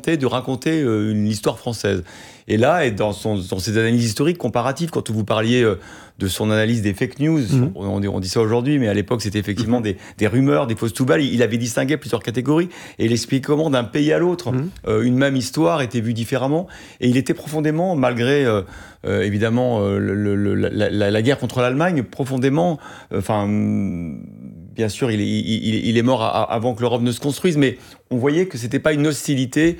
tentait de raconter l'histoire française. Et là, et dans ses analyses historiques comparatives, quand vous parliez de son analyse des fake news, on dit ça aujourd'hui, mais à l'époque, c'était effectivement des rumeurs, des fausses nouvelles. Il avait distingué plusieurs catégories et il expliquait comment d'un pays à l'autre, une même histoire était vue différemment. Et il était profondément, malgré évidemment la guerre contre l'Allemagne, profondément... bien sûr, il est mort avant que l'Europe ne se construise, mais on voyait que c'était pas une hostilité,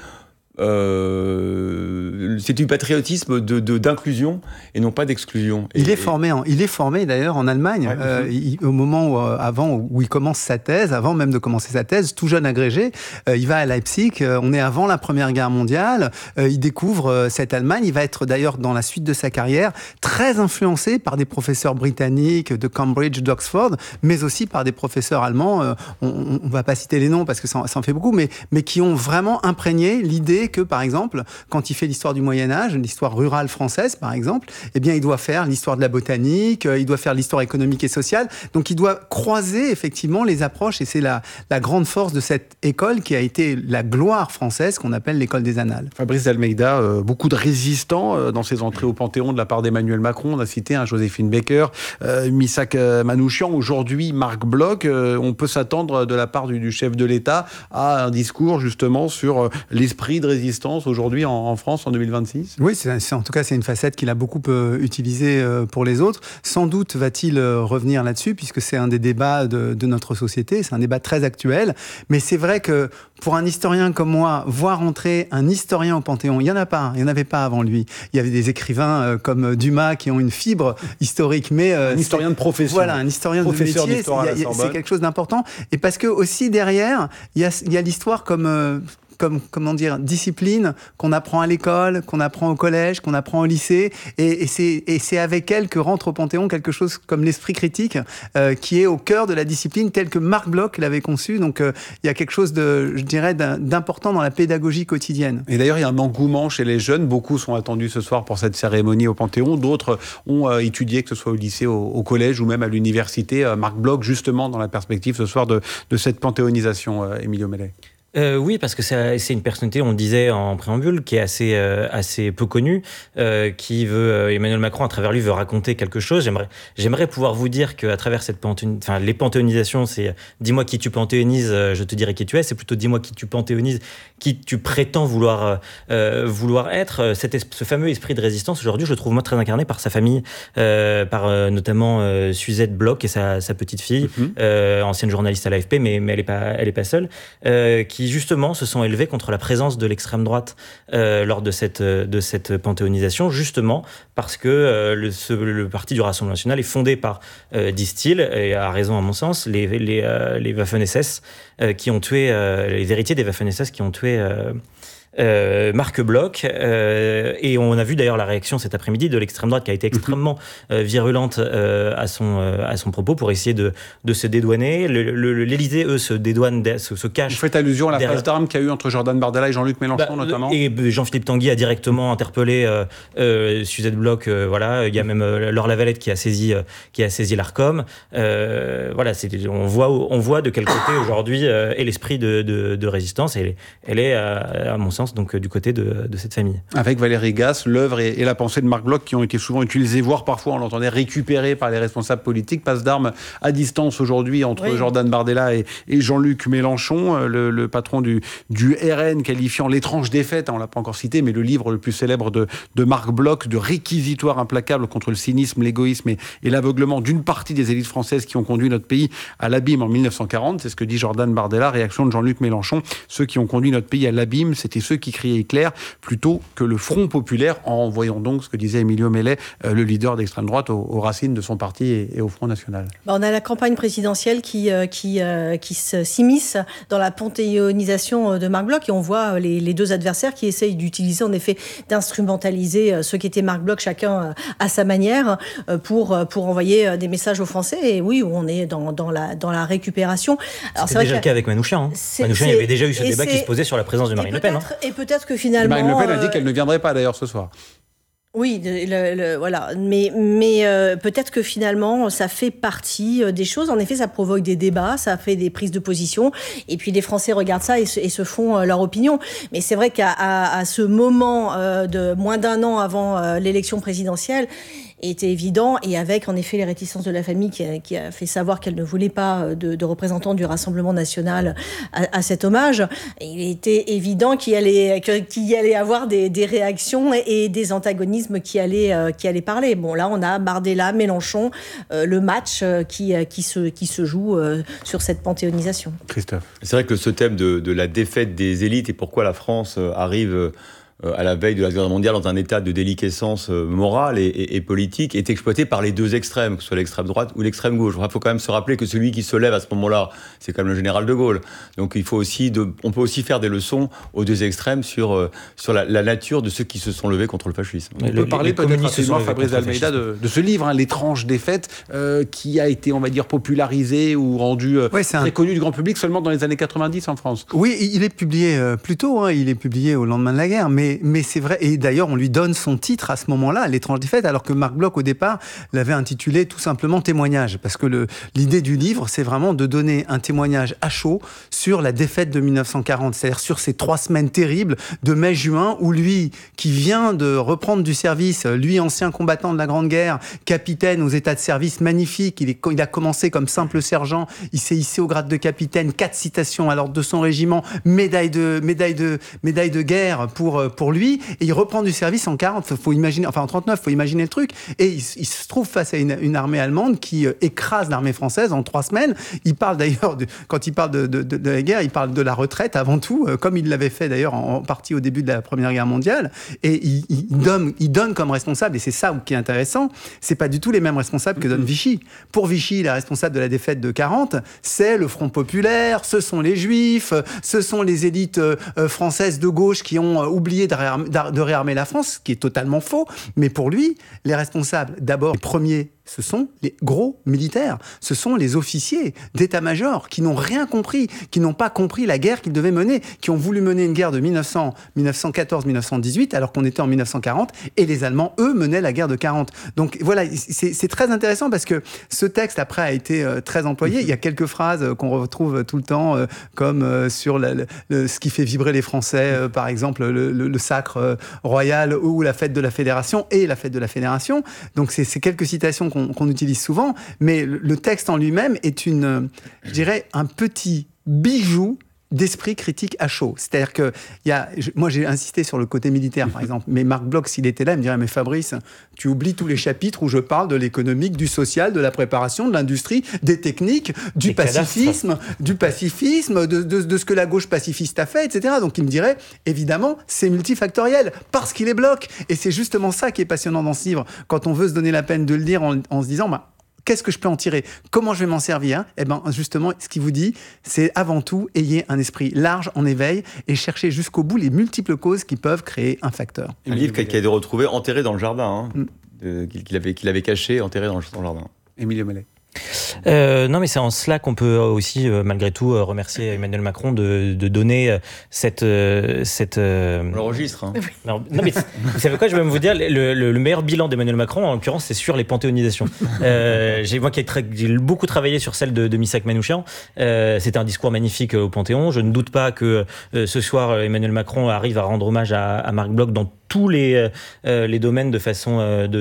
c'est du patriotisme d'inclusion et non pas d'exclusion. Il est formé d'ailleurs en Allemagne, au moment où il commence sa thèse, avant même de commencer sa thèse, tout jeune agrégé, il va à Leipzig, on est avant la Première Guerre mondiale, il découvre cette Allemagne, il va être d'ailleurs dans la suite de sa carrière très influencé par des professeurs britanniques de Cambridge, d'Oxford, mais aussi par des professeurs allemands, on va pas citer les noms parce que ça en fait beaucoup, mais qui ont vraiment imprégné l'idée que, par exemple, quand il fait l'histoire du Moyen-Âge, l'histoire rurale française, par exemple, eh bien, il doit faire l'histoire de la botanique, il doit faire l'histoire économique et sociale. Donc, il doit croiser, effectivement, les approches. Et c'est la grande force de cette école qui a été la gloire française, qu'on appelle l'école des Annales. Fabrice d'Almeida, beaucoup de résistants dans ses entrées au Panthéon de la part d'Emmanuel Macron. On a cité Joséphine Baker, Missak Manouchian, aujourd'hui Marc Bloch. On peut s'attendre de la part du chef de l'État à un discours, justement, sur l'esprit de résistance aujourd'hui en France en 2026 ? Oui, en tout cas, c'est une facette qu'il a beaucoup utilisée pour les autres. Sans doute va-t-il revenir là-dessus, puisque c'est un des débats de notre société, c'est un débat très actuel. Mais c'est vrai que pour un historien comme moi, voir entrer un historien au Panthéon, il n'y en avait pas avant lui. Il y avait des écrivains comme Dumas qui ont une fibre historique, mais... un historien de profession. Voilà, un historien de métier, c'est quelque chose d'important. Et parce que aussi derrière, il y a l'histoire comme discipline qu'on apprend à l'école, qu'on apprend au collège, qu'on apprend au lycée, et c'est avec elle que rentre au Panthéon quelque chose comme l'esprit critique, qui est au cœur de la discipline tel que Marc Bloch l'avait conçu. Donc il y a quelque chose d'important dans la pédagogie quotidienne. Et d'ailleurs, il y a un engouement chez les jeunes. Beaucoup sont attendus ce soir pour cette cérémonie au Panthéon. D'autres ont étudié, que ce soit au lycée, au collège ou même à l'université, Marc Bloch, justement dans la perspective ce soir de cette panthéonisation, Emilio Mellet. Oui, parce que c'est une personnalité, on le disait en préambule, qui est assez peu connue, qui veut, Emmanuel Macron, à travers lui, veut raconter quelque chose. J'aimerais pouvoir vous dire qu'à travers les panthéonisations, c'est dis-moi qui tu panthéonises, je te dirai qui tu es. C'est plutôt dis-moi qui tu panthéonises, qui tu prétends vouloir être. Ce fameux esprit de résistance, aujourd'hui, je le trouve moi très incarné par sa famille, par notamment Suzette Bloch et sa petite fille, ancienne journaliste à l'AFP, mais elle est pas seule, qui justement se sont élevés contre la présence de l'extrême droite lors de cette panthéonisation, justement parce que le parti du Rassemblement national est fondé par, disent-ils, et à raison à mon sens, les Waffen-SS qui ont tué, les héritiers des Waffen-SS qui ont tué Marc Bloch, et on a vu d'ailleurs la réaction cet après-midi de l'extrême droite qui a été extrêmement virulente à son propos pour essayer de se dédouaner. L'Élysée, eux, se dédouanent, se cachent. Vous faites allusion à la passe d'armes qu'il y a eu entre Jordan Bardella et Jean-Luc Mélenchon, notamment. Et Jean-Philippe Tanguy a directement interpellé Suzette Bloch. Voilà, il y a même Laure Lavalette qui a saisi l'Arcom. Voilà, on voit de quel côté aujourd'hui est l'esprit de résistance. Et elle est, à mon sens, donc du côté de cette famille. Avec Valérie Gasse, l'œuvre et la pensée de Marc Bloch qui ont été souvent utilisées, voire parfois on l'entendait récupérées par les responsables politiques. Passe d'armes à distance aujourd'hui entre Jordan Bardella et Jean-Luc Mélenchon, le patron du RN, qualifiant l'étrange défaite, on ne l'a pas encore cité, mais le livre le plus célèbre de Marc Bloch, de réquisitoire implacable contre le cynisme, l'égoïsme et l'aveuglement d'une partie des élites françaises qui ont conduit notre pays à l'abîme en 1940. C'est ce que dit Jordan Bardella, réaction de Jean-Luc Mélenchon. Ceux qui ont conduit notre pays à l'abîme, c'était ceux qui criaient Hitler plutôt que le Front populaire, en renvoyant donc ce que disait Emilio Mellet, le leader d'extrême droite, aux racines de son parti et au Front national. On a la campagne présidentielle qui s'immisce dans la panthéonisation de Marc Bloch, et on voit les deux adversaires qui essayent d'utiliser, en effet, d'instrumentaliser ce qu'était Marc Bloch, chacun à sa manière, pour envoyer des messages aux Français. Et oui, on est dans la récupération. Alors, c'était déjà le cas avec Manouchian. Manouchian, il y avait déjà eu ce débat qui se posait sur la présence de Marine Le Pen. Et peut-être que finalement... Marine Le Pen a dit qu'elle ne viendrait pas d'ailleurs ce soir. Oui, voilà. Mais peut-être que finalement, ça fait partie des choses. En effet, ça provoque des débats, ça fait des prises de position. Et puis, les Français regardent ça et se font leur opinion. Mais c'est vrai qu'à ce moment de moins d'un an avant l'élection présidentielle, était évident, et avec en effet les réticences de la famille qui a fait savoir qu'elle ne voulait pas de représentants du Rassemblement national à cet hommage, il était évident qu'il y allait avoir des réactions et des antagonismes qui allaient parler. Bon, là on a Bardella, Mélenchon, le match qui se joue sur cette panthéonisation. Christophe. C'est vrai que ce thème de la défaite des élites et pourquoi la France arrive à la veille de la Seconde Guerre mondiale dans un état de déliquescence morale et politique est exploité par les deux extrêmes, que ce soit l'extrême droite ou l'extrême gauche. Il faut quand même se rappeler que celui qui se lève à ce moment-là, c'est quand même le général de Gaulle. Donc on peut aussi faire des leçons aux deux extrêmes sur la nature de ceux qui se sont levés contre le fascisme. On peut parler peut-être rapidement, Fabrice d'Almeida, de ce livre, L'étrange défaite, qui a été, on va dire, popularisé ou rendu très connu du grand public seulement dans les années 90 en France. Oui, il est publié plus tôt, il est publié au lendemain de la guerre, mais c'est vrai, et d'ailleurs on lui donne son titre à ce moment-là, L'étrange défaite, alors que Marc Bloch au départ l'avait intitulé tout simplement Témoignage, parce que l'idée du livre, c'est vraiment de donner un témoignage à chaud sur la défaite de 1940, c'est-à-dire sur ces 3 semaines terribles de mai-juin, où lui, qui vient de reprendre du service, lui ancien combattant de la Grande Guerre, capitaine aux états de service magnifiques, il a commencé comme simple sergent, il s'est hissé au grade de capitaine, 4 citations à l'ordre de son régiment, médaille de guerre pour lui, et il reprend du service en 40, en 39, faut imaginer le truc, et il se trouve face à une armée allemande qui écrase l'armée française en 3 semaines. Il parle d'ailleurs, quand il parle de la guerre, il parle de la retraite avant tout, comme il l'avait fait d'ailleurs en partie au début de la Première Guerre mondiale, et il donne comme responsable, et c'est ça qui est intéressant, c'est pas du tout les mêmes responsables que donne Vichy. Pour Vichy, la responsable de la défaite de 40, c'est le Front populaire, ce sont les Juifs, ce sont les élites françaises de gauche qui ont oublié de réarmer la France, ce qui est totalement faux. Mais pour lui, les responsables, d'abord, les premiers, ce sont les gros militaires, ce sont les officiers d'état-major qui n'ont rien compris, qui n'ont pas compris la guerre qu'ils devaient mener, qui ont voulu mener une guerre de 1914-1918 alors qu'on était en 1940, et les Allemands, eux, menaient la guerre de 40. Donc voilà, c'est très intéressant parce que ce texte, après, a été très employé. Il y a quelques phrases qu'on retrouve tout le temps, comme sur ce qui fait vibrer les Français, par exemple, le sacre royal ou la fête de la Fédération et la fête de la Fédération. Donc c'est quelques citations qu'on utilise souvent, mais le texte en lui-même est je dirais, un petit bijou d'esprit critique à chaud. C'est-à-dire que moi j'ai insisté sur le côté militaire par exemple, mais Marc Bloch, s'il était là, il me dirait: mais Fabrice, tu oublies tous les chapitres où je parle de l'économique, du social, de la préparation, de l'industrie, des techniques, du pacifisme, de ce que la gauche pacifiste a fait, etc. Donc il me dirait, évidemment, c'est multifactoriel, parce qu'il est Bloch. Et c'est justement ça qui est passionnant dans ce livre, quand on veut se donner la peine de le lire en se disant, qu'est-ce que je peux en tirer? Comment je vais m'en servir? Eh bien, justement, ce qu'il vous dit, c'est avant tout, ayez un esprit large, en éveil, et cherchez jusqu'au bout les multiples causes qui peuvent créer un facteur. Un livre qui a été retrouvé enterré dans le jardin, qu'il avait caché, enterré dans le jardin. Émile Mellet. Non, mais c'est en cela qu'on peut aussi, malgré tout, remercier Emmanuel Macron de donner cette. On l'enregistre. Hein. Non, mais vous savez quoi, je vais même vous dire, le meilleur bilan d'Emmanuel Macron, en l'occurrence, c'est sur les panthéonisations. Moi qui ai beaucoup travaillé sur celle de Missak Manouchian, c'était un discours magnifique au Panthéon. Je ne doute pas que ce soir, Emmanuel Macron arrive à rendre hommage à Marc Bloch dans tous les domaines de façon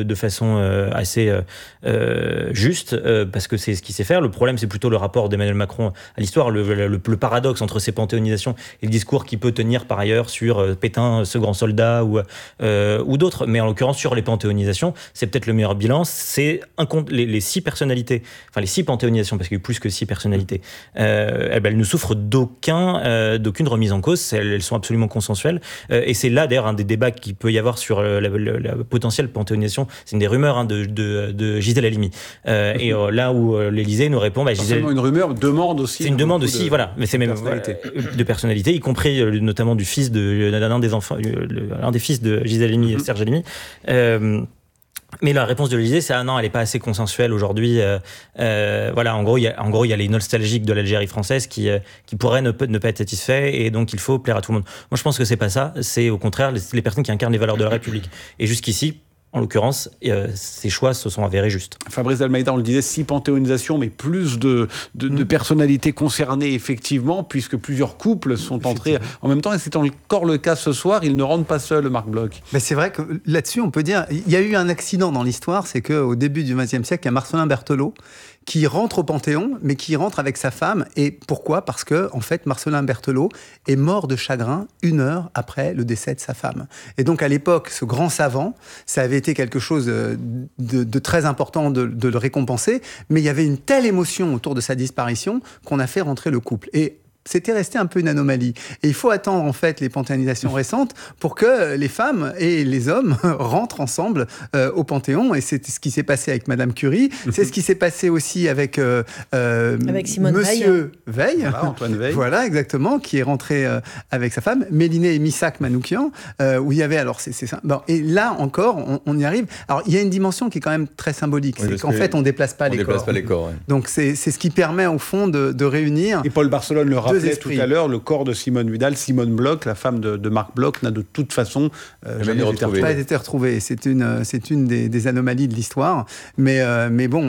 assez juste, parce que c'est ce qu'il sait faire. Le problème, c'est plutôt le rapport d'Emmanuel Macron à l'histoire, le paradoxe entre ces panthéonisations et le discours qu'il peut tenir par ailleurs sur Pétain, ce grand soldat ou d'autres. Mais en l'occurrence, sur les panthéonisations, c'est peut-être le meilleur bilan. C'est les 6 personnalités, enfin les 6 panthéonisations, parce qu'il y a eu plus que 6 personnalités, elles ne souffrent d'aucune remise en cause. Elles sont absolument consensuelles. Et c'est là, d'ailleurs, un des débats qui peut y avoir sur la potentielle panthéonisation. C'est une des rumeurs de Gisèle Halimi. Et là où l'Élysée nous répond, Gisèle... une rumeur, demande aussi. C'est une demande aussi, voilà. Mais c'est même de personnalité, y compris notamment du fils d'un des enfants, un des fils de Gisèle Halimi, Serge Halimi. Mais la réponse de l'Élysée, c'est non, elle n'est pas assez consensuelle aujourd'hui. Voilà, en gros, il y a les nostalgiques de l'Algérie française qui pourraient ne pas être satisfaits, et donc il faut plaire à tout le monde. Moi, je pense que c'est pas ça. C'est au contraire les personnes qui incarnent les valeurs de la République. Et jusqu'ici, en l'occurrence, ces choix se sont avérés justes. Fabrice d'Almeida, on le disait, 6 panthéonisations, mais plus de personnalités concernées, effectivement, puisque plusieurs couples sont entrés en même temps. Et c'est encore le cas ce soir. Ils ne rentrent pas seuls, Marc Bloch. Mais c'est vrai que là-dessus, on peut dire, il y a eu un accident dans l'histoire, c'est qu'au début du XXe siècle, il y a Marcellin Berthelot qui rentre au Panthéon, mais qui rentre avec sa femme. Et pourquoi ? Parce que, en fait, Marcellin Berthelot est mort de chagrin 1 heure après le décès de sa femme. Et donc, à l'époque, ce grand savant, ça avait été quelque chose de très important de le récompenser, mais il y avait une telle émotion autour de sa disparition qu'on a fait rentrer le couple. Et c'était resté un peu une anomalie. Et il faut attendre, en fait, les panthéonisations récentes pour que les femmes et les hommes rentrent ensemble au Panthéon. Et c'est ce qui s'est passé avec Madame Curie. C'est ce qui s'est passé aussi avec Simone Monsieur Veil. Voilà, Antoine Veil. Voilà, exactement, qui est rentré avec sa femme. Méliné et Missak Manoukian, où il y avait, alors c'est ça. Bon, et là encore, on y arrive. Alors, il y a une dimension qui est quand même très symbolique. Oui, c'est qu'en fait, on ne déplace pas les corps. On ne déplace pas les corps, ouais. Donc, c'est ce qui permet, au fond, de réunir. Et Paul Barcelone le rappelait tout à l'heure, le corps de Simone Vidal, Simone Bloch, la femme de Marc Bloch, n'a de toute façon jamais été retrouvée. C'est une des anomalies de l'histoire. Mais bon,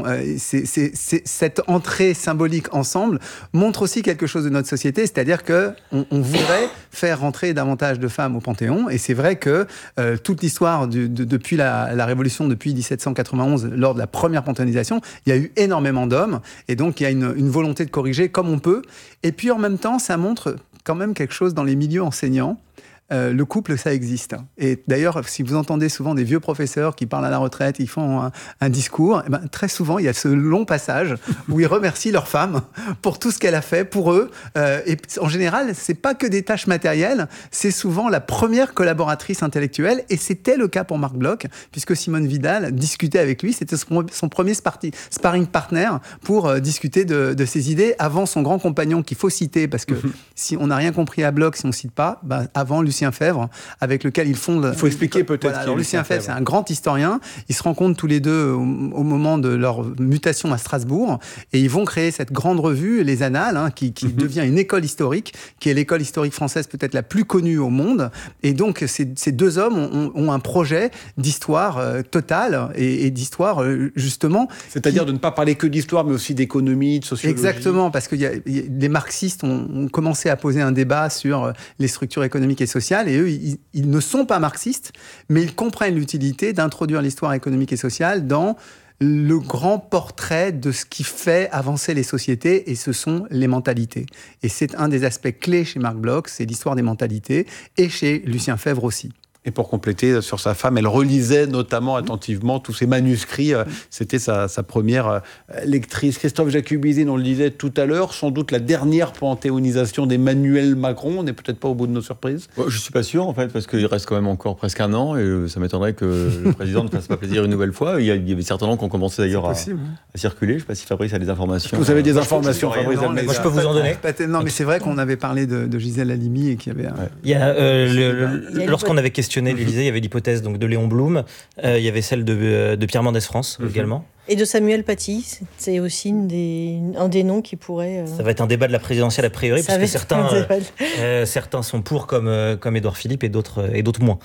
cette entrée symbolique ensemble montre aussi quelque chose de notre société, c'est-à-dire qu'on voudrait faire rentrer davantage de femmes au Panthéon. Et c'est vrai que toute l'histoire depuis la Révolution, depuis 1791, lors de la première panthéonisation, il y a eu énormément d'hommes. Et donc, il y a une volonté de corriger comme on peut. Et puis, en même temps, ça montre quand même quelque chose dans les milieux enseignants. Le couple, ça existe. Et d'ailleurs, si vous entendez souvent des vieux professeurs qui parlent à la retraite, ils font un discours, et ben, très souvent, il y a ce long passage où ils remercient leur femme pour tout ce qu'elle a fait pour eux. Et en général, c'est pas que des tâches matérielles, c'est souvent la première collaboratrice intellectuelle. Et c'était le cas pour Marc Bloch, puisque Simone Vidal discutait avec lui. C'était son premier sparring partner pour discuter de ses idées avant son grand compagnon qu'il faut citer, parce que si on n'a rien compris à Bloch, si on ne cite pas, avant Lucien Febvre, avec lequel ils fondent... Il faut expliquer peut-être. Voilà, alors Lucien Febvre, c'est un grand historien. Ils se rencontrent tous les deux au moment de leur mutation à Strasbourg et ils vont créer cette grande revue, Les Annales, qui devient une école historique, qui est l'école historique française peut-être la plus connue au monde. Et donc, ces deux hommes ont un projet d'histoire totale et d'histoire, justement... C'est-à-dire de ne pas parler que d'histoire, mais aussi d'économie, de sociologie. Exactement, parce que les marxistes ont commencé à poser un débat sur les structures économiques et sociales. Et eux, ils ne sont pas marxistes, mais ils comprennent l'utilité d'introduire l'histoire économique et sociale dans le grand portrait de ce qui fait avancer les sociétés, et ce sont les mentalités. Et c'est un des aspects clés chez Marc Bloch, c'est l'histoire des mentalités, et chez Lucien Febvre aussi. Et pour compléter sur sa femme, elle relisait notamment attentivement tous ces manuscrits. C'était sa première lectrice. Christophe Jacubizine, on le disait tout à l'heure, sans doute la dernière panthéonisation d'Emmanuel Macron. On n'est peut-être pas au bout de nos surprises. Je ne suis pas sûr, en fait, parce qu'il reste quand même encore presque 1 an, et ça m'étonnerait que le président ne fasse pas plaisir une nouvelle fois. Il y avait certains noms qui ont commencé d'ailleurs à circuler. Je ne sais pas si Fabrice a des informations. Vous avez des informations, Fabrice Almeida? Moi, je peux vous en donner. Non, mais c'est vrai qu'on avait parlé de Gisèle Halimi et qu'il y avait... Il y a, lorsqu'on avait questionné l'Élysée, il y avait l'hypothèse donc, de Léon Blum, il y avait celle de Pierre Mendès France également. Et de Samuel Paty, c'est aussi un des noms qui pourrait... Ça va être un débat de la présidentielle a priori, parce que certains sont pour comme Édouard Philippe et d'autres moins.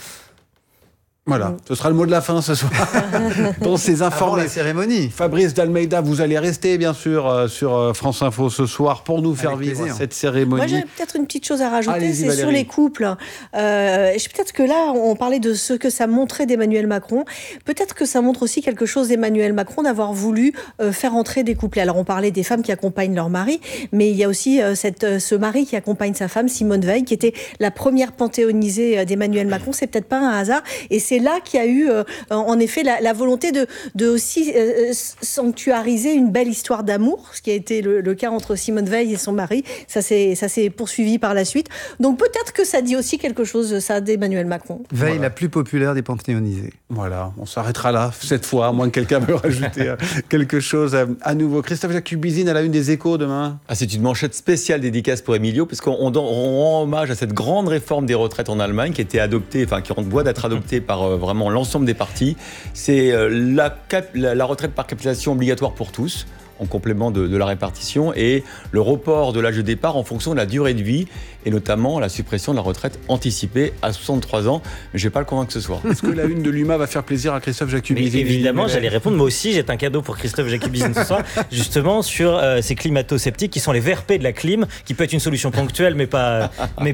Voilà, ce sera le mot de la fin ce soir. Dans ces informations. Avant la cérémonie. Fabrice d'Almeida, vous allez rester bien sûr sur France Info ce soir pour nous faire vivre cette cérémonie. Moi j'ai peut-être une petite chose à rajouter, c'est sur les couples. Peut-être que là, on parlait de ce que ça montrait d'Emmanuel Macron. Peut-être que ça montre aussi quelque chose d'Emmanuel Macron d'avoir voulu faire entrer des couplets. Alors on parlait des femmes qui accompagnent leur mari, mais il y a aussi ce mari qui accompagne sa femme, Simone Veil, qui était la première panthéonisée d'Emmanuel Macron. C'est peut-être pas un hasard. Et c'est là qu'il y a eu, en effet, la volonté de aussi sanctuariser une belle histoire d'amour, ce qui a été le cas entre Simone Veil et son mari. Ça s'est poursuivi par la suite. Donc peut-être que ça dit aussi quelque chose, ça, d'Emmanuel Macron. Veil, la plus populaire des panthéonisés. Voilà, on s'arrêtera là cette fois, à moins que quelqu'un veuille rajouter quelque chose à nouveau. Christophe Jacubizine à la une des Échos demain. C'est une manchette spéciale dédicace pour Emilio, parce qu'on rend hommage à cette grande réforme des retraites en Allemagne qui a été adoptée, enfin qui est en voie d'être adoptée par vraiment l'ensemble des partis. C'est la retraite par capitalisation obligatoire pour tous. en complément de la répartition, et le report de l'âge de départ en fonction de la durée de vie, et notamment la suppression de la retraite anticipée à 63 ans. Mais je ne vais pas le convaincre ce soir. Est-ce que la une de l'UMA va faire plaisir à Christophe Jacubizine ? Évidemment, j'allais répondre. Moi aussi, j'ai un cadeau pour Christophe Jacubizine ce soir, justement sur ces climato-sceptiques qui sont les VRP de la clim, qui peut être une solution ponctuelle, mais pas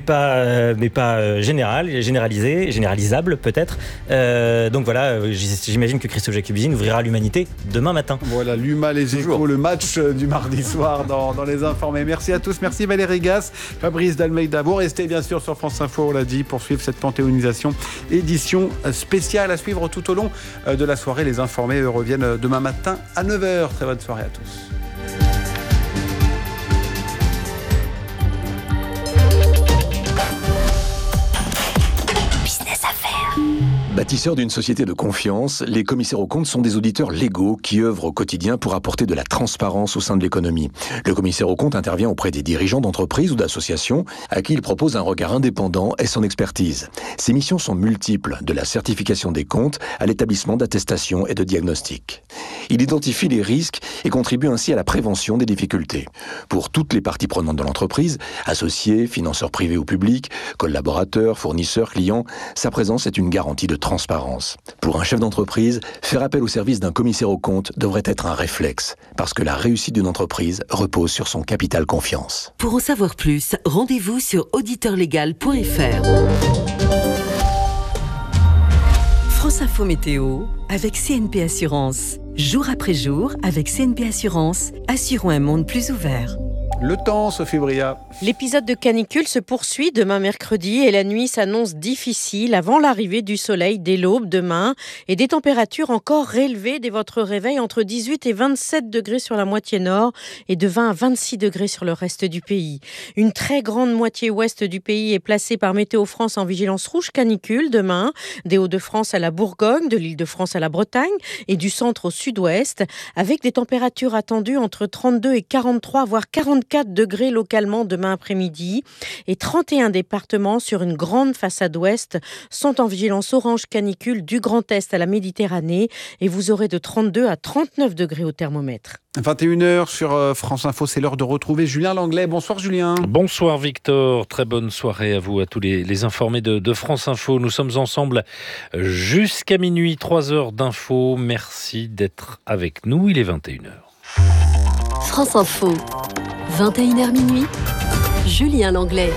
généralisable peut-être. Donc voilà, j'imagine que Christophe Jacubizine ouvrira l'Humanité demain matin. Voilà, l'UMA, les Échos, le match du mardi soir dans Les Informés. Merci à tous, merci Valérie Gasse, Fabrice d'Almeida. Vous restez bien sûr sur France Info, on l'a dit, pour suivre cette panthéonisation, édition spéciale à suivre tout au long de la soirée. Les Informés reviennent demain matin à 9h. Très bonne soirée à tous. Bâtisseurs d'une société de confiance, les commissaires aux comptes sont des auditeurs légaux qui œuvrent au quotidien pour apporter de la transparence au sein de l'économie. Le commissaire aux comptes intervient auprès des dirigeants d'entreprises ou d'associations à qui il propose un regard indépendant et son expertise. Ses missions sont multiples, de la certification des comptes à l'établissement d'attestations et de diagnostics. Il identifie les risques et contribue ainsi à la prévention des difficultés. Pour toutes les parties prenantes de l'entreprise, associés, financeurs privés ou publics, collaborateurs, fournisseurs, clients, sa présence est une garantie de transparence. Pour un chef d'entreprise, faire appel au service d'un commissaire aux comptes devrait être un réflexe, parce que la réussite d'une entreprise repose sur son capital confiance. Pour en savoir plus, rendez-vous sur auditeurlegal.fr. France Info Météo avec CNP Assurance. Jour après jour, avec CNP Assurance, assurons un monde plus ouvert. Le temps, Sophie Bria. L'épisode de canicule se poursuit demain mercredi et la nuit s'annonce difficile avant l'arrivée du soleil dès l'aube demain et des températures encore élevées dès votre réveil entre 18 et 27 degrés sur la moitié nord et de 20 à 26 degrés sur le reste du pays. Une très grande moitié ouest du pays est placée par Météo France en vigilance rouge canicule demain, des Hauts-de-France à la Bourgogne, de l'Île-de-France à la Bretagne et du centre au sud-ouest, avec des températures attendues entre 32 et 43 voire 44 degrés localement demain après-midi et 31 départements sur une grande façade ouest sont en vigilance orange canicule du Grand Est à la Méditerranée et vous aurez de 32 à 39 degrés au thermomètre. 21h sur France Info, c'est l'heure de retrouver Julien Langlais. Bonsoir Julien. Bonsoir Victor, très bonne soirée à vous, à tous les informés de France Info. Nous sommes ensemble jusqu'à minuit, 3 heures d'infos. Merci d'être avec nous, il est 21h. France Info, 21h minuit, Julien Langlais.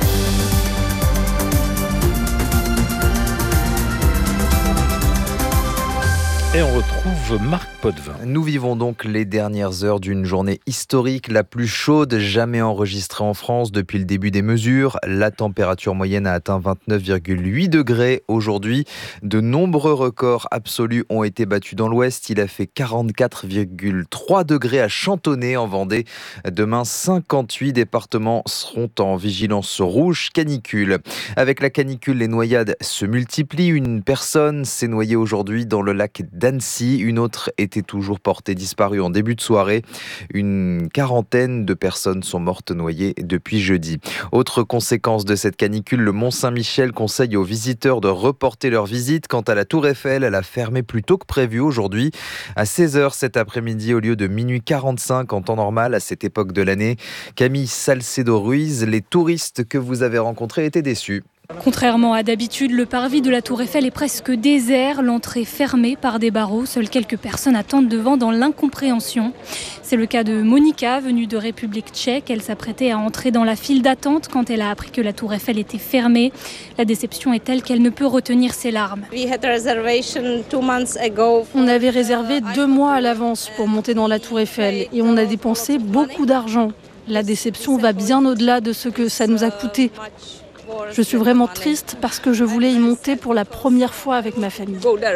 Et on retrouve Marc Potvin. Nous vivons donc les dernières heures d'une journée historique, la plus chaude jamais enregistrée en France depuis le début des mesures. La température moyenne a atteint 29,8 degrés aujourd'hui. De nombreux records absolus ont été battus dans l'Ouest. Il a fait 44,3 degrés à Chantonnay en Vendée. Demain, 58 départements seront en vigilance rouge canicule. Avec la canicule, les noyades se multiplient. Une personne s'est noyée aujourd'hui dans le lac d'Annecy. Une autre était toujours portée disparue en début de soirée. Une quarantaine de personnes sont mortes noyées depuis jeudi. Autre conséquence de cette canicule, le Mont-Saint-Michel conseille aux visiteurs de reporter leur visite. Quant à la Tour Eiffel, elle a fermé plus tôt que prévu aujourd'hui à 16h cet après-midi au lieu de minuit 45 en temps normal à cette époque de l'année. Camille Salcedo-Ruiz, les touristes que vous avez rencontrés étaient déçus. Contrairement à d'habitude, le parvis de la Tour Eiffel est presque désert, l'entrée fermée par des barreaux. Seules quelques personnes attendent devant dans l'incompréhension. C'est le cas de Monika, venue de République tchèque. Elle s'apprêtait à entrer dans la file d'attente quand elle a appris que la Tour Eiffel était fermée. La déception est telle qu'elle ne peut retenir ses larmes. On avait réservé 2 mois à l'avance pour monter dans la Tour Eiffel et on a dépensé beaucoup d'argent. La déception va bien au-delà de ce que ça nous a coûté. Je suis vraiment triste parce que je voulais y monter pour la première fois avec ma famille.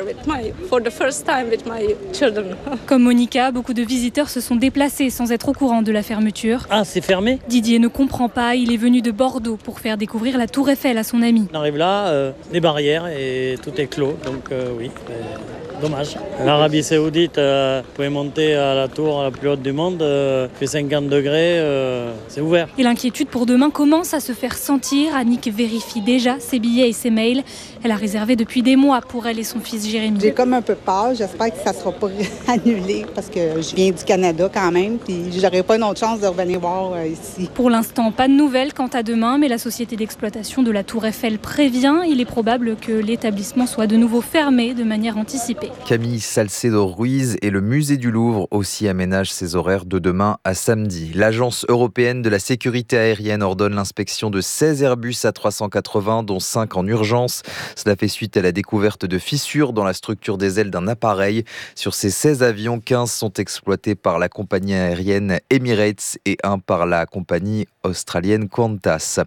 Comme Monika, beaucoup de visiteurs se sont déplacés sans être au courant de la fermeture. Ah, c'est fermé ? Didier ne comprend pas, il est venu de Bordeaux pour faire découvrir la Tour Eiffel à son ami. On arrive là, les barrières et tout est clos, donc oui. Dommage. L'Arabie Saoudite, vous pouvez monter à la tour la plus haute du monde, fait 50 degrés, c'est ouvert. Et l'inquiétude pour demain commence à se faire sentir. Annick vérifie déjà ses billets et ses mails. Elle a réservé depuis des mois pour elle et son fils Jérémy. J'ai comme un peu peur. J'espère que ça ne sera pas annulé parce que je viens du Canada quand même. Puis j'aurais pas une autre chance de revenir voir ici. Pour l'instant, pas de nouvelles quant à demain, mais la société d'exploitation de la Tour Eiffel prévient. Il est probable que l'établissement soit de nouveau fermé de manière anticipée. Camille Salcedo-Ruiz et le musée du Louvre aussi aménagent ses horaires de demain à samedi. L'Agence européenne de la sécurité aérienne ordonne l'inspection de 16 Airbus A380, dont 5 en urgence. Cela fait suite à la découverte de fissures dans la structure des ailes d'un appareil. Sur ces 16 avions, 15 sont exploités par la compagnie aérienne Emirates et un par la compagnie australienne Qantas.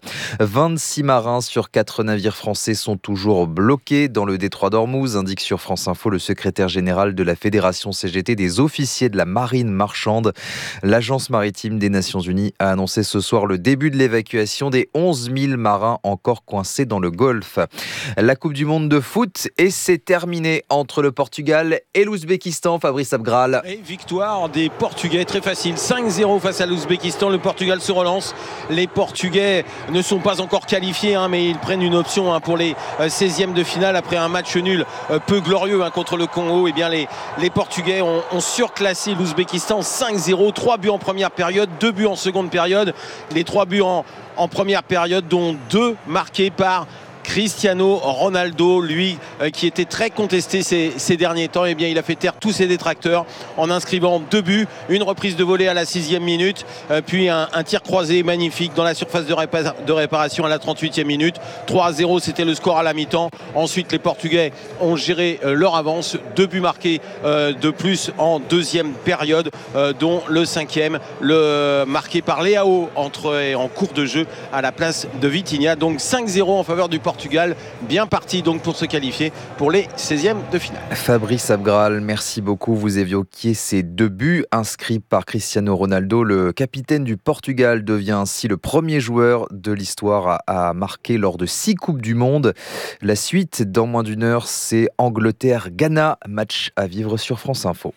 26 marins sur 4 navires français sont toujours bloqués dans le détroit d'Ormuz, indique sur France Info le secrétaire général de la Fédération CGT des officiers de la marine marchande. L'Agence maritime des Nations Unies a annoncé ce soir le début de l'évacuation des 11 000 marins encore coincés dans le Golfe. La Coupe du Monde de foot et c'est terminé entre le Portugal et l'Ouzbékistan. Fabrice Abgral. Et victoire des Portugais, très facile, 5-0 face à l'Ouzbékistan. Le Portugal se relance. Les Portugais ne sont pas encore qualifiés, mais ils prennent une option pour les 16e de finale après un match nul peu glorieux contre le Congo. Eh bien, les Portugais ont surclassé l'Ouzbékistan 5-0, 3 buts en première période, 2 buts en seconde période. Les 3 buts en première période, dont 2 marqués par Cristiano Ronaldo, lui qui était très contesté ces derniers temps. Eh bien, il a fait taire tous ses détracteurs en inscrivant 2 buts, une reprise de volée à la 6e minute, puis un tir croisé magnifique dans la surface de réparation à la 38e minute. 3-0, c'était le score à la mi-temps. Ensuite, les Portugais ont géré leur avance, 2 buts marqués de plus en deuxième période, dont le 5e, le marqué par Leao en cours de jeu à la place de Vitinha. Donc 5-0 en faveur du Portugal, bien parti donc pour se qualifier pour les 16e de finale. Fabrice Abgral, merci beaucoup. Vous évoquiez ces 2 buts inscrits par Cristiano Ronaldo. Le capitaine du Portugal devient ainsi le premier joueur de l'histoire à marquer lors de 6 Coupes du Monde. La suite, dans moins d'une heure, c'est Angleterre-Ghana. Match à vivre sur France Info.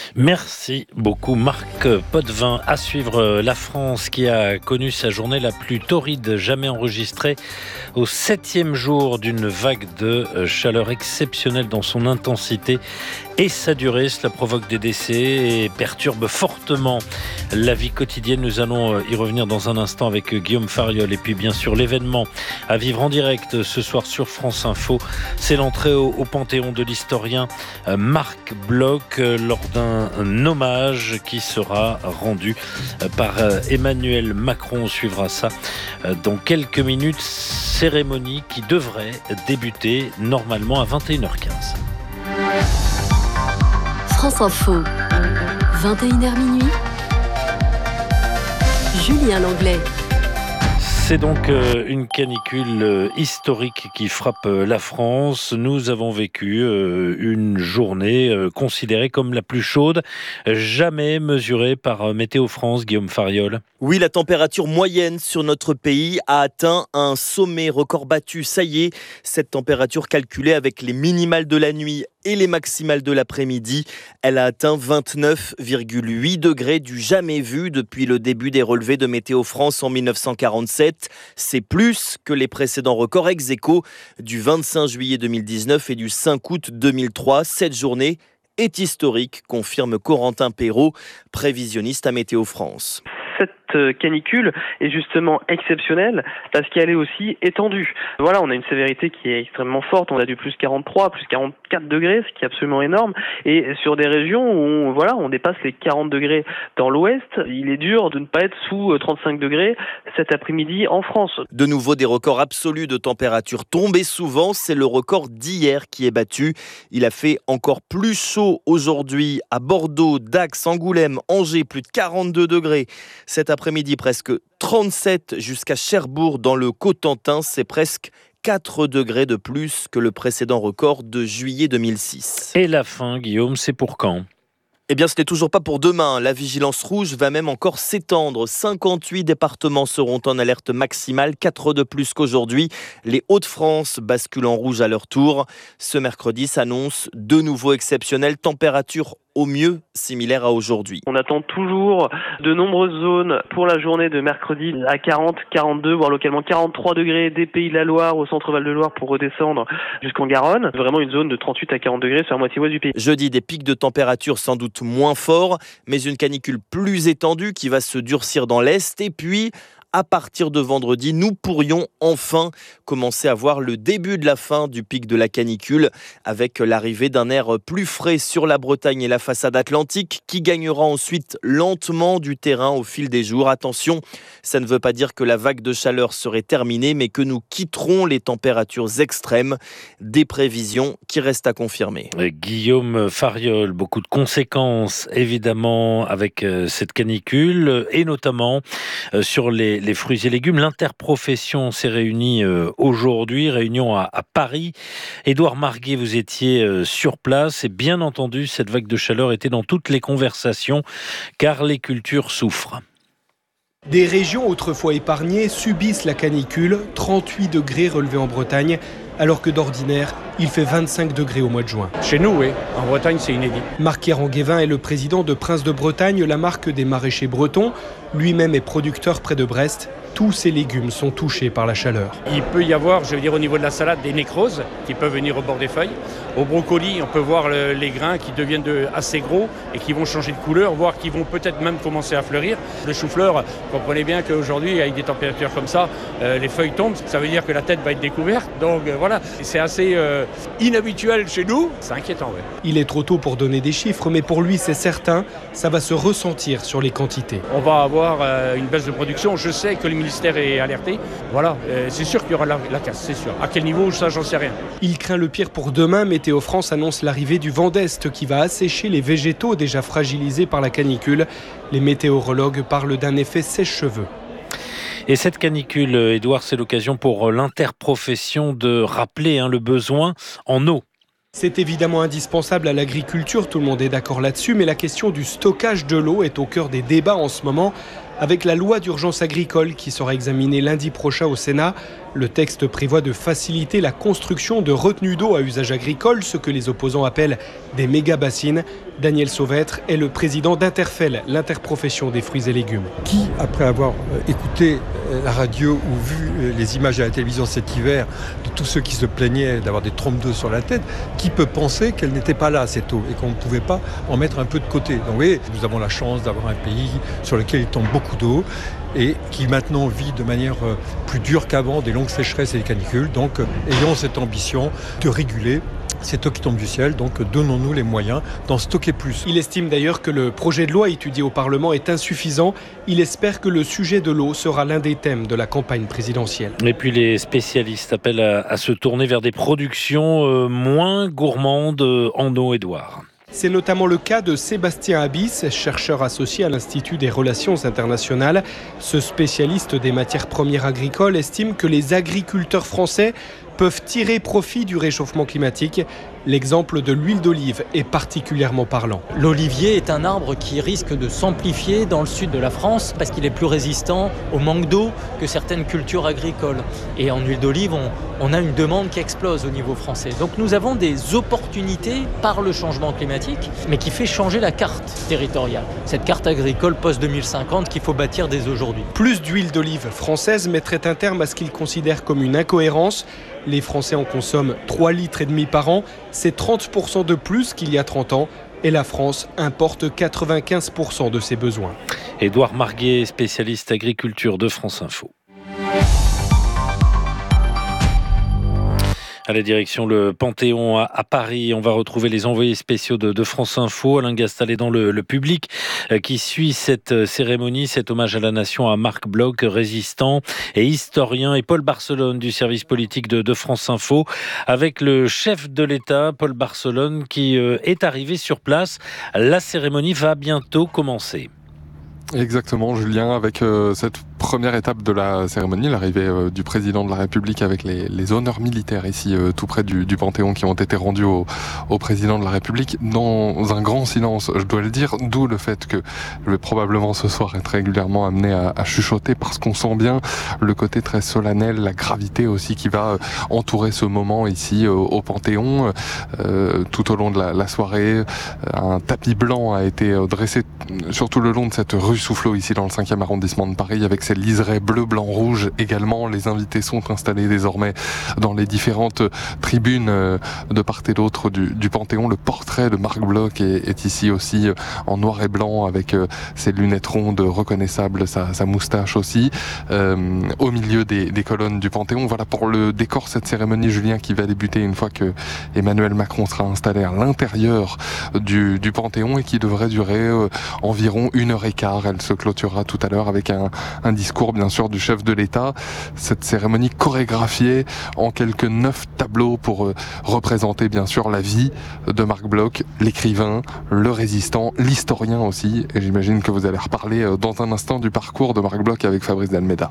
Merci beaucoup Marc Potvin. À suivre la France qui a connu sa journée la plus torride jamais enregistrée au 7e jour d'une vague de chaleur exceptionnelle dans son intensité et sa durée. Cela provoque des décès et perturbe fortement la vie quotidienne. Nous allons y revenir dans un instant avec Guillaume Fariol. Et puis bien sûr l'événement à vivre en direct ce soir sur France Info, c'est l'entrée au Panthéon de l'historien Marc Bloch lors d'un hommage qui sera rendu par Emmanuel Macron. On suivra ça dans quelques minutes. Cérémonie qui devrait débuter normalement à 21h15. France Info, 21h minuit. Julien Langlais. C'est donc une canicule historique qui frappe la France. Nous avons vécu une journée considérée comme la plus chaude jamais mesurée par Météo France. Guillaume Fariol. Oui, la température moyenne sur notre pays a atteint un sommet record battu. Ça y est, cette température calculée avec les minimales de la nuit et les maximales de l'après-midi, elle a atteint 29,8 degrés du jamais vu depuis le début des relevés de Météo France en 1947. C'est plus que les précédents records ex-aequo du 25 juillet 2019 et du 5 août 2003. Cette journée est historique, confirme Corentin Perrault, prévisionniste à Météo France. Cette canicule est justement exceptionnelle parce qu'elle est aussi étendue. Voilà, on a une sévérité qui est extrêmement forte. On a du plus 43, plus 44 degrés, ce qui est absolument énorme. Et sur des régions où on dépasse les 40 degrés dans l'ouest, il est dur de ne pas être sous 35 degrés cet après-midi en France. De nouveau, des records absolus de température tombés souvent. C'est le record d'hier qui est battu. Il a fait encore plus chaud aujourd'hui à Bordeaux, Dax, Angoulême, Angers, plus de 42 degrés. Cet après-midi, presque 37 jusqu'à Cherbourg dans le Cotentin. C'est presque 4 degrés de plus que le précédent record de juillet 2006. Et la fin, Guillaume, c'est pour quand ? Eh bien, ce n'est toujours pas pour demain. La vigilance rouge va même encore s'étendre. 58 départements seront en alerte maximale, 4 de plus qu'aujourd'hui. Les Hauts-de-France basculent en rouge à leur tour. Ce mercredi s'annonce de nouveau exceptionnel. Température au mieux similaire à aujourd'hui. On attend toujours de nombreuses zones pour la journée de mercredi à 40, 42, voire localement 43 degrés des Pays de la Loire au centre Val-de-Loire pour redescendre jusqu'en Garonne. Vraiment une zone de 38 à 40 degrés sur la moitié ouest du pays. Jeudi, des pics de température sans doute moins forts, mais une canicule plus étendue qui va se durcir dans l'Est. Et puis, à partir de vendredi, nous pourrions enfin commencer à voir le début de la fin du pic de la canicule avec l'arrivée d'un air plus frais sur la Bretagne et la façade atlantique qui gagnera ensuite lentement du terrain au fil des jours. Attention, ça ne veut pas dire que la vague de chaleur serait terminée, mais que nous quitterons les températures extrêmes. Des prévisions qui restent à confirmer. Guillaume Fariol, beaucoup de conséquences évidemment avec cette canicule et notamment sur les fruits et légumes. L'interprofession s'est réunie aujourd'hui, réunion à Paris. Édouard Marguet, vous étiez sur place et bien entendu, cette vague de chaleur était dans toutes les conversations car les cultures souffrent. Des régions autrefois épargnées subissent la canicule, 38 degrés relevés en Bretagne, alors que d'ordinaire, il fait 25 degrés au mois de juin. Chez nous, oui. En Bretagne, c'est inédit. Marc-Pierre Anguévin est le président de Princes de Bretagne, la marque des maraîchers bretons. Lui-même est producteur près de Brest. Tous ces légumes sont touchés par la chaleur. Il peut y avoir, je veux dire, au niveau de la salade, des nécroses qui peuvent venir au bord des feuilles. Au brocoli, on peut voir les grains qui deviennent assez gros et qui vont changer de couleur, voire qui vont peut-être même commencer à fleurir. Le chou-fleur, comprenez bien qu'aujourd'hui, avec des températures comme ça, les feuilles tombent. Ça veut dire que la tête va être découverte. Donc voilà, c'est assez inhabituel chez nous. C'est inquiétant, oui. Il est trop tôt pour donner des chiffres, mais pour lui, c'est certain, ça va se ressentir sur les quantités. On va avoir une baisse de production. Je sais que le ministère est alerté. Voilà, c'est sûr qu'il y aura la casse, c'est sûr. À quel niveau, ça, j'en sais rien. Il craint le pire pour demain. Météo France annonce l'arrivée du vent d'Est qui va assécher les végétaux déjà fragilisés par la canicule. Les météorologues parlent d'un effet sèche-cheveux. Et cette canicule, Édouard, c'est l'occasion pour l'interprofession de rappeler le besoin en eau. C'est évidemment indispensable à l'agriculture, tout le monde est d'accord là-dessus, mais la question du stockage de l'eau est au cœur des débats en ce moment. Avec la loi d'urgence agricole qui sera examinée lundi prochain au Sénat, le texte prévoit de faciliter la construction de retenues d'eau à usage agricole, ce que les opposants appellent des méga-bassines. Daniel Sauvêtre est le président d'Interfel, l'interprofession des fruits et légumes. Qui, après avoir écouté la radio ou vu les images à la télévision cet hiver de tous ceux qui se plaignaient d'avoir des trompes d'eau sur la tête, qui peut penser qu'elle n'était pas là, cette eau, et qu'on ne pouvait pas en mettre un peu de côté. Donc vous voyez, nous avons la chance d'avoir un pays sur lequel il tombe beaucoup d'eau et qui maintenant vit de manière plus dure qu'avant des longues sécheresses et des canicules. Donc ayons cette ambition de réguler cette eau qui tombe du ciel, donc donnons-nous les moyens d'en stocker plus. Il estime d'ailleurs que le projet de loi étudié au Parlement est insuffisant. Il espère que le sujet de l'eau sera l'un des thèmes de la campagne présidentielle. Et puis les spécialistes appellent à se tourner vers des productions moins gourmandes en eau, Édouard. C'est notamment le cas de Sébastien Abyss, chercheur associé à l'Institut des Relations Internationales. Ce spécialiste des matières premières agricoles estime que les agriculteurs français peuvent tirer profit du réchauffement climatique. L'exemple de l'huile d'olive est particulièrement parlant. L'olivier est un arbre qui risque de s'amplifier dans le sud de la France parce qu'il est plus résistant au manque d'eau que certaines cultures agricoles. Et en huile d'olive, on a une demande qui explose au niveau français. Donc nous avons des opportunités par le changement climatique, mais qui fait changer la carte territoriale. Cette carte agricole post-2050 qu'il faut bâtir dès aujourd'hui. Plus d'huile d'olive française mettrait un terme à ce qu'ils considèrent comme une incohérence. Les Français en consomment 3,5 litres par an. C'est 30% de plus qu'il y a 30 ans. Et la France importe 95% de ses besoins. Édouard Marguet, spécialiste agriculture de France Info. À la direction le Panthéon à Paris, on va retrouver les envoyés spéciaux de France Info. Alain Gastal est dans le public qui suit cette cérémonie, cet hommage à la nation à Marc Bloch, résistant et historien, et Paul Barcelone du service politique de France Info, avec le chef de l'État, Paul Barcelone, qui est arrivé sur place. La cérémonie va bientôt commencer. Exactement, Julien, avec cette première étape de la cérémonie, l'arrivée du président de la République avec les honneurs militaires ici tout près du Panthéon qui ont été rendus au président de la République dans un grand silence, je dois le dire, d'où le fait que je vais probablement ce soir être régulièrement amené à chuchoter parce qu'on sent bien le côté très solennel, la gravité aussi qui va entourer ce moment ici au Panthéon. Tout au long de la soirée, un tapis blanc a été dressé surtout le long de cette rue Soufflot ici dans le 5e arrondissement de Paris avec ces liserés bleu, blanc, rouge également. Les invités sont installés désormais dans les différentes tribunes de part et d'autre du Panthéon. Le portrait de Marc Bloch est ici aussi en noir et blanc avec ses lunettes rondes reconnaissables, sa moustache aussi, au milieu des colonnes du Panthéon. Voilà pour le décor cette cérémonie, Julien, qui va débuter une fois que Emmanuel Macron sera installé à l'intérieur du Panthéon et qui devrait durer environ 1h15. Elle se clôturera tout à l'heure avec un discours bien sûr du chef de l'État. Cette cérémonie chorégraphiée en quelques 9 tableaux pour représenter bien sûr la vie de Marc Bloch, l'écrivain, le résistant, l'historien aussi. Et j'imagine que vous allez reparler dans un instant du parcours de Marc Bloch avec Fabrice Dalméda.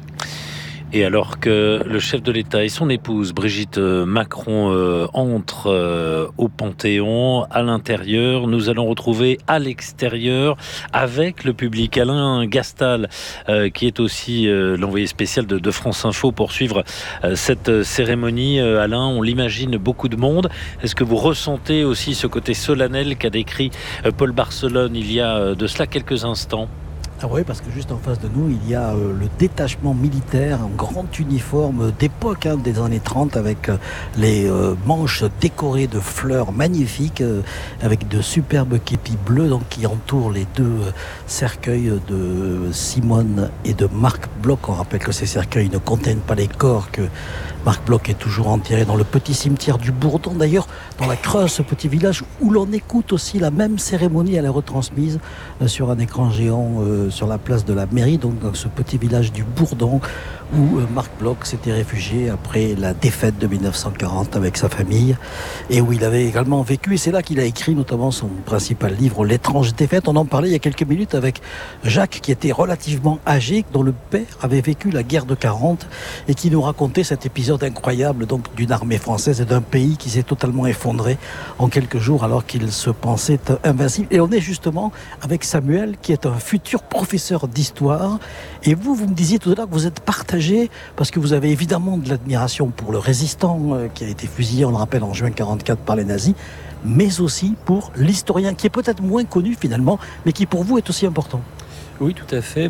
Et alors que le chef de l'État et son épouse, Brigitte Macron, entrent au Panthéon, à l'intérieur, nous allons retrouver à l'extérieur, avec le public, Alain Gastal, qui est aussi l'envoyé spécial de France Info pour suivre cette cérémonie. Alain, on l'imagine, beaucoup de monde. Est-ce que vous ressentez aussi ce côté solennel qu'a décrit Paul Barcelone il y a de cela quelques instants ? Ah oui, parce que juste en face de nous, il y a le détachement militaire en grand uniforme d'époque, des années 30, avec les manches décorées de fleurs magnifiques, avec de superbes képis bleus donc, qui entourent les deux cercueils de Simone et de Marc Bloch. On rappelle que ces cercueils ne contiennent pas les corps, que Marc Bloch est toujours enterré dans le petit cimetière du Bourdon, d'ailleurs, dans la Creuse, ce petit village où l'on écoute aussi la même cérémonie. Elle est retransmise sur un écran géant sur la place de la mairie, donc dans ce petit village du Bourdon, où Marc Bloch s'était réfugié après la défaite de 1940 avec sa famille, et où il avait également vécu. Et c'est là qu'il a écrit notamment son principal livre, L'étrange défaite. On en parlait il y a quelques minutes avec Jacques, qui était relativement âgé, dont le père avait vécu la guerre de 40, et qui nous racontait cet épisode incroyable donc d'une armée française et d'un pays qui s'est totalement effondré en quelques jours alors qu'il se pensait invincible. Et on est justement avec Samuel, qui est un futur professeur d'histoire. Et vous me disiez tout à l'heure que vous êtes partagé parce que vous avez évidemment de l'admiration pour le résistant qui a été fusillé, on le rappelle, en juin 1944 par les nazis, mais aussi pour l'historien qui est peut-être moins connu finalement, mais qui pour vous est aussi important. Oui, tout à fait.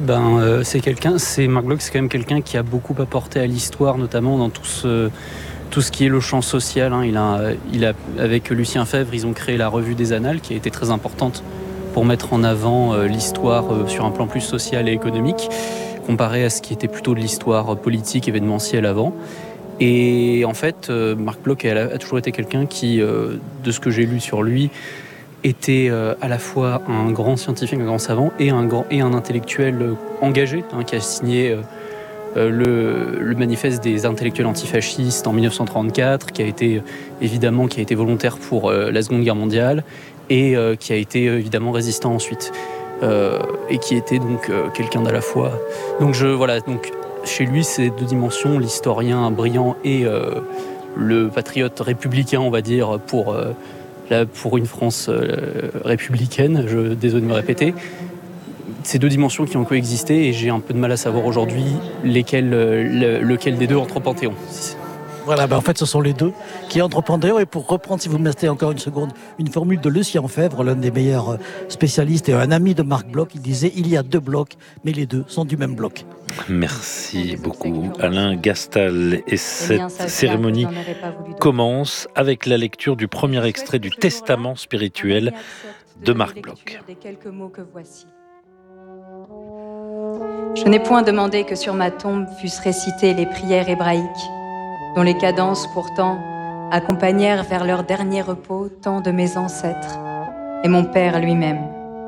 C'est Marc Bloch, c'est quand même quelqu'un qui a beaucoup apporté à l'histoire, notamment dans tout ce qui est le champ social. Il a, avec Lucien Febvre, ils ont créé la Revue des Annales, qui a été très importante pour mettre en avant l'histoire sur un plan plus social et économique, comparé à ce qui était plutôt de l'histoire politique, événementielle avant. Et en fait, Marc Bloch a toujours été quelqu'un qui, de ce que j'ai lu sur lui, était à la fois un grand scientifique, un grand savant et un intellectuel engagé, qui a signé le manifeste des intellectuels antifascistes en 1934, qui a été volontaire pour la Seconde Guerre mondiale et qui a été évidemment résistant ensuite. Et qui était donc quelqu'un d'à la fois. Donc chez lui, c'est deux dimensions, l'historien brillant et le patriote républicain, on va dire, pour une France républicaine, désolé de me répéter. Ces deux dimensions qui ont coexisté et j'ai un peu de mal à savoir aujourd'hui lequel des deux entre au Panthéon. Voilà, en fait, ce sont les deux qui entrent au Panthéon. Et pour reprendre, si vous me laissez encore une seconde, une formule de Lucien Febvre, l'un des meilleurs spécialistes et un ami de Marc Bloch, il disait « Il y a deux blocs, mais les deux sont du même bloc ». Merci beaucoup Alain Gastal. Et cette cérémonie commence avec la lecture du premier extrait du testament spirituel de Marc Bloch. Je n'ai point demandé que sur ma tombe fussent récitées les prières hébraïques, dont les cadences pourtant accompagnèrent vers leur dernier repos tant de mes ancêtres et mon père lui-même.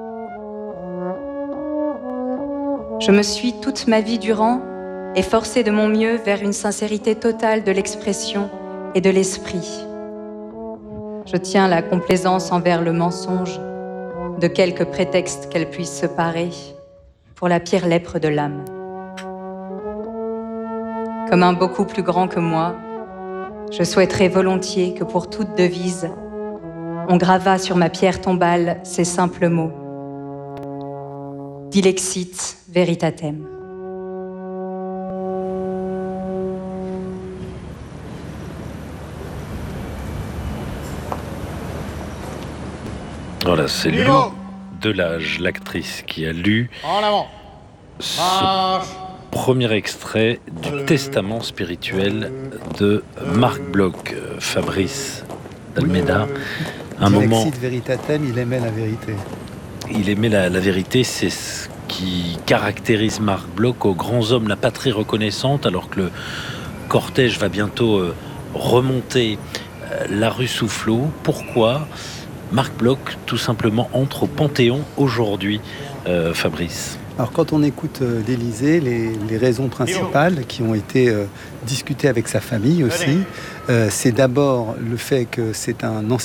Je me suis toute ma vie durant efforcée de mon mieux vers une sincérité totale de l'expression et de l'esprit. Je tiens la complaisance envers le mensonge, de quelque prétexte qu'elle puisse se parer, pour la pire lèpre de l'âme. comme un beaucoup plus grand que moi, je souhaiterais volontiers que pour toute devise, on gravât sur ma pierre tombale ces simples mots. Dilexit veritatem. Voilà, c'est Lou Delage, l'actrice, qui a lu ce premier extrait du testament spirituel de Marc Bloch. Fabrice d'Almeida. Un moment. Dilexit veritatem, il aimait la vérité. Il aimait la vérité, c'est ce qui caractérise Marc Bloch aux grands hommes, la patrie reconnaissante, alors que le cortège va bientôt remonter la rue Soufflot. Pourquoi Marc Bloch, tout simplement, entre au Panthéon aujourd'hui, Fabrice? Alors quand on écoute l'Élysée, les raisons principales qui ont été discutées avec sa famille aussi, c'est d'abord le fait que c'est un ancien